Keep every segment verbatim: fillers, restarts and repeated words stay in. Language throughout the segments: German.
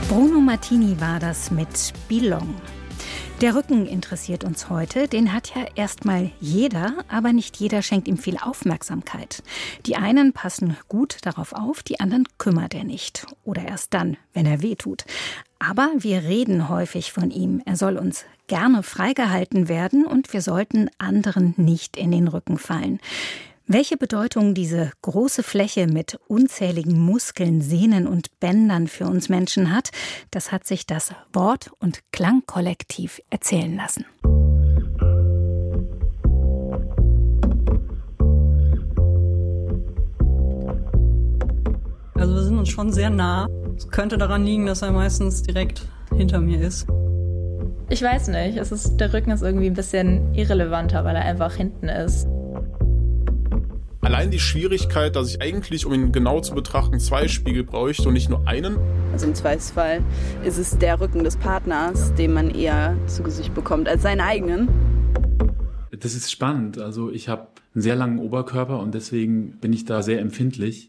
Bruno Martini war das mit Belong. Der Rücken interessiert uns heute. Den hat ja erstmal jeder, aber nicht jeder schenkt ihm viel Aufmerksamkeit. Die einen passen gut darauf auf, die anderen kümmert er nicht. Oder erst dann, wenn er wehtut. Aber wir reden häufig von ihm. Er soll uns gerne freigehalten werden und wir sollten anderen nicht in den Rücken fallen. Welche Bedeutung diese große Fläche mit unzähligen Muskeln, Sehnen und Bändern für uns Menschen hat, das hat sich das Wort- und Klangkollektiv erzählen lassen. Also wir sind uns schon sehr nah. Es könnte daran liegen, dass er meistens direkt hinter mir ist. Ich weiß nicht, es ist, der Rücken ist irgendwie ein bisschen irrelevanter, weil er einfach hinten ist. Allein die Schwierigkeit, dass ich eigentlich, um ihn genau zu betrachten, zwei Spiegel bräuchte und nicht nur einen. Also im Zweifelsfall ist es der Rücken des Partners, den man eher zu Gesicht bekommt, als seinen eigenen. Das ist spannend. Also ich habe einen sehr langen Oberkörper und deswegen bin ich da sehr empfindlich.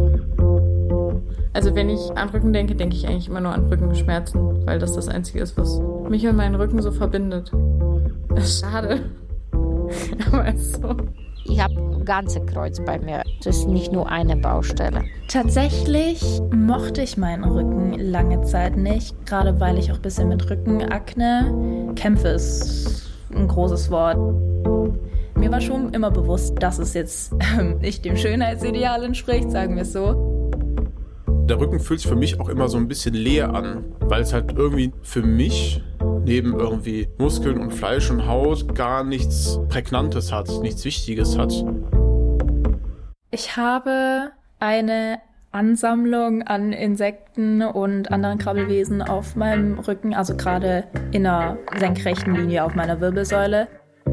Also wenn ich an Rücken denke, denke ich eigentlich immer nur an Rückenschmerzen, weil das das Einzige ist, was mich und meinen Rücken so verbindet. Das ist schade. Aber es ist so. Ich habe ein ganzes Kreuz bei mir. Das ist nicht nur eine Baustelle. Tatsächlich mochte ich meinen Rücken lange Zeit nicht, gerade weil ich auch ein bisschen mit Rückenakne kämpfe, ist ein großes Wort. Mir war schon immer bewusst, dass es jetzt ähm, nicht dem Schönheitsideal entspricht, sagen wir es so. Der Rücken fühlt sich für mich auch immer so ein bisschen leer an, weil es halt irgendwie für mich neben irgendwie Muskeln und Fleisch und Haut gar nichts Prägnantes hat, nichts Wichtiges hat. Ich habe eine Ansammlung an Insekten und anderen Krabbelwesen auf meinem Rücken, also gerade in einer senkrechten Linie auf meiner Wirbelsäule.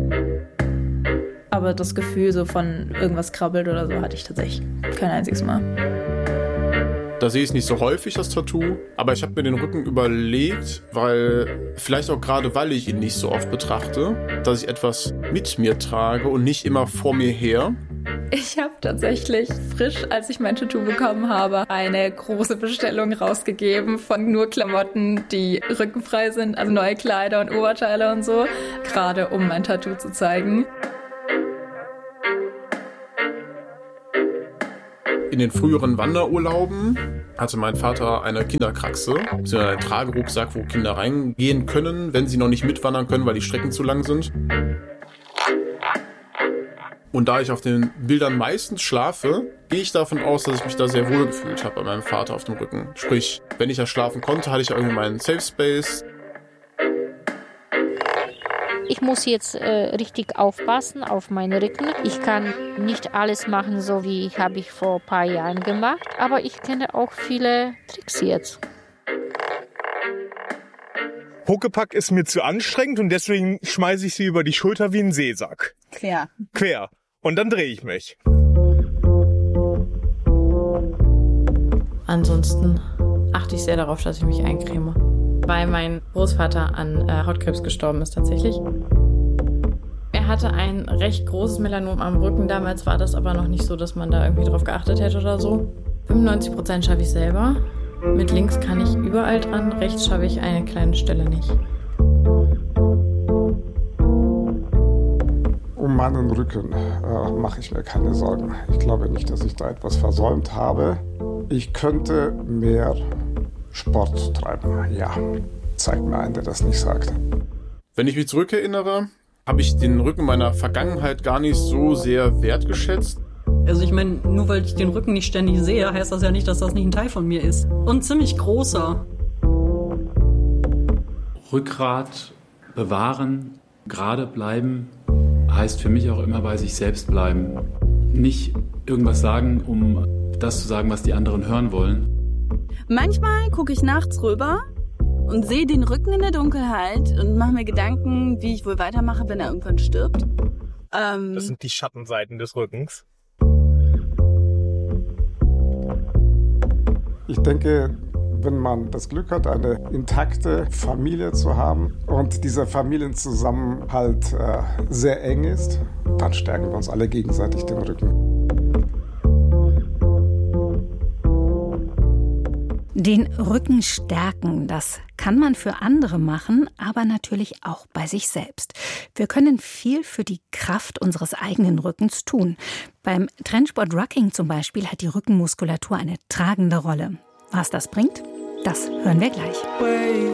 Aber das Gefühl so von irgendwas krabbelt oder so hatte ich tatsächlich kein einziges Mal. Da sehe ich es nicht so häufig, das Tattoo, aber ich habe mir den Rücken überlegt, weil, vielleicht auch gerade weil ich ihn nicht so oft betrachte, dass ich etwas mit mir trage und nicht immer vor mir her. Ich habe tatsächlich frisch, als ich mein Tattoo bekommen habe, eine große Bestellung rausgegeben von nur Klamotten, die rückenfrei sind, also neue Kleider und Oberteile und so, gerade um mein Tattoo zu zeigen. In den früheren Wanderurlauben hatte mein Vater eine Kinderkraxe, also einen Tragerucksack, wo Kinder reingehen können, wenn sie noch nicht mitwandern können, weil die Strecken zu lang sind. Und da ich auf den Bildern meistens schlafe, gehe ich davon aus, dass ich mich da sehr wohl gefühlt habe bei meinem Vater auf dem Rücken. Sprich, wenn ich ja schlafen konnte, hatte ich irgendwie meinen Safe Space. Ich muss jetzt äh, richtig aufpassen auf meinen Rücken. Ich kann nicht alles machen, so wie habe ich vor ein paar Jahren gemacht, aber ich kenne auch viele Tricks jetzt. Huckepack ist mir zu anstrengend und deswegen schmeiße ich sie über die Schulter wie ein Seesack. Quer. Quer. Und dann drehe ich mich. Ansonsten achte ich sehr darauf, dass ich mich eincreme. Weil mein Großvater an äh, Hautkrebs gestorben ist tatsächlich. Er hatte ein recht großes Melanom am Rücken. Damals war das aber noch nicht so, dass man da irgendwie drauf geachtet hätte oder so. fünfundneunzig Prozent schaffe ich selber. Mit links kann ich überall dran, rechts schaffe ich eine kleine Stelle nicht. Um meinen Rücken äh, mache ich mir keine Sorgen. Ich glaube nicht, dass ich da etwas versäumt habe. Ich könnte mehr Sport treiben, ja. Zeigt mir einen, der das nicht sagt. Wenn ich mich zurückerinnere, habe ich den Rücken meiner Vergangenheit gar nicht so sehr wertgeschätzt. Also ich meine, nur weil ich den Rücken nicht ständig sehe, heißt das ja nicht, dass das nicht ein Teil von mir ist. Und ziemlich großer. Rückgrat bewahren, gerade bleiben, heißt für mich auch immer bei sich selbst bleiben. Nicht irgendwas sagen, um das zu sagen, was die anderen hören wollen. Manchmal gucke ich nachts rüber und sehe den Rücken in der Dunkelheit und mache mir Gedanken, wie ich wohl weitermache, wenn er irgendwann stirbt. Ähm, das sind die Schattenseiten des Rückens. Ich denke, wenn man das Glück hat, eine intakte Familie zu haben und dieser Familienzusammenhalt äh, sehr eng ist, dann stärken wir uns alle gegenseitig den Rücken. Den Rücken stärken, das kann man für andere machen, aber natürlich auch bei sich selbst. Wir können viel für die Kraft unseres eigenen Rückens tun. Beim Trendsport Rucking zum Beispiel hat die Rückenmuskulatur eine tragende Rolle. Was das bringt, das hören wir gleich.